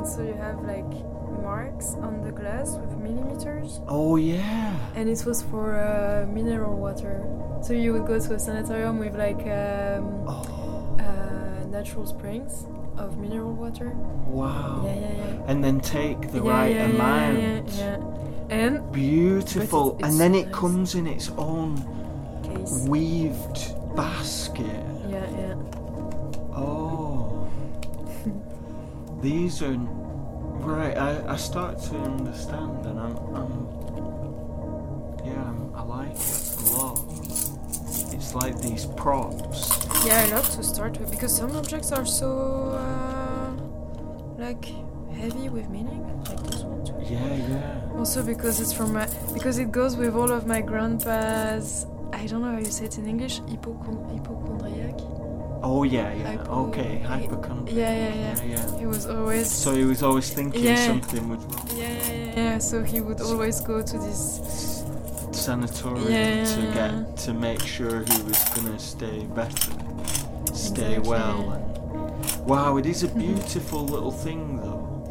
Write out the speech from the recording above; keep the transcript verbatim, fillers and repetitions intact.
and so you have like marks on the glass with millimeters. Oh yeah. And it was for uh, mineral water. So you would go to a sanitarium with like um, Oh. uh, natural springs of mineral water. Wow. Yeah, yeah, yeah. And then take the yeah, right yeah, amount. Yeah, yeah, yeah. And beautiful. But it's- it's and then so it nice. comes in its own case. weaved basket. Yeah, yeah. Oh. These are right. I, I start to understand, and I'm, I'm yeah, I'm, I like it a lot. It's like these props. Yeah, I love to start with because some objects are so uh, like heavy with meaning, like this one too. Yeah, yeah. Also because it's from my, because it goes with all of my grandpa's. I don't know how you say it in English. Hypochon- hypochondriac. Oh yeah, yeah. Hypo- okay, hypochondriac. Yeah, yeah, yeah, yeah, yeah. He was always. So he was always thinking Yeah. something was wrong. Yeah, yeah, yeah, yeah. So he would always go to this. Sanatorium Yeah, to yeah, yeah. get to make sure he was gonna stay better, stay Exactly. well. And wow, it is a beautiful little thing though.